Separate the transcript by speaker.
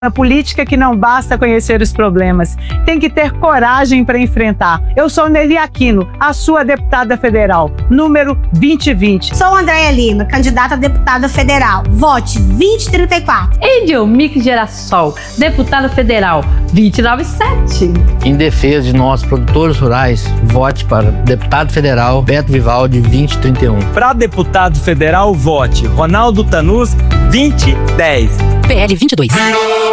Speaker 1: A política que não basta conhecer os problemas, tem que ter coragem para enfrentar. Eu sou Nelly Aquino, a sua deputada federal, número 2020.
Speaker 2: Sou Andréia Lima, candidata a deputada federal. Vote 2034.
Speaker 3: Edelmique Gerassol, deputada federal, 297.
Speaker 4: Em defesa de nossos produtores rurais, vote para deputado federal Beto Vivaldi, 2031.
Speaker 5: Para deputado federal, vote Ronaldo Tanus, 2010.
Speaker 6: PL 22.